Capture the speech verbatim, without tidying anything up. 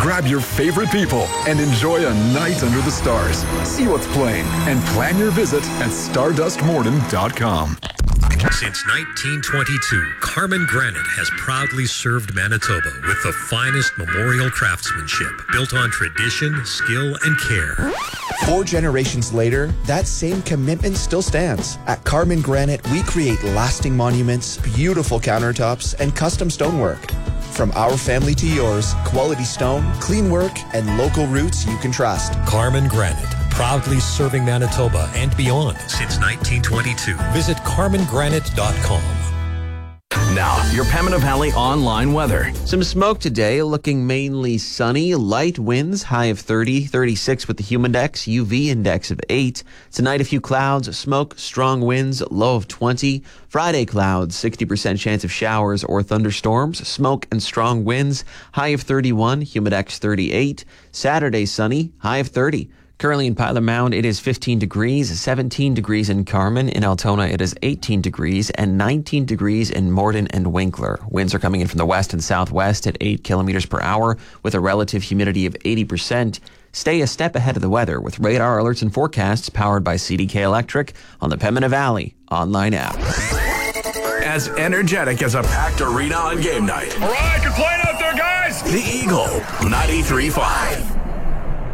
Grab your favorite people and enjoy a night under the stars. See what's playing and plan your visit at stardust morden dot com. Since nineteen twenty-two, Carmen Granite has proudly served Manitoba with the finest memorial craftsmanship built on tradition, skill, and care. Four generations later, that same commitment still stands. At Carmen Granite, we create lasting monuments, beautiful countertops, and custom stonework. From our family to yours, quality stone, clean work, and local roots you can trust. Carmen Granite, proudly serving Manitoba and beyond since nineteen twenty-two. Visit carmen granite dot com. Now, your Pembina Valley online weather. Some smoke today, looking mainly sunny. Light winds, high of thirty, thirty-six with the humidex, U V index of eight. Tonight, a few clouds, smoke, strong winds, low of twenty. Friday, clouds, sixty percent chance of showers or thunderstorms. Smoke and strong winds, high of thirty-one, humidex thirty-eight. Saturday, sunny, high of thirty. Currently in Pilot Mound, it is fifteen degrees, seventeen degrees in Carmen. In Altona, it is eighteen degrees and nineteen degrees in Morden and Winkler. Winds are coming in from the west and southwest at eight kilometers per hour with a relative humidity of eighty percent. Stay a step ahead of the weather with radar alerts and forecasts powered by C D K Electric on the Pembina Valley online app. As energetic as a packed arena on game night. All right, good playing out there, guys. The Eagle, ninety-three point five.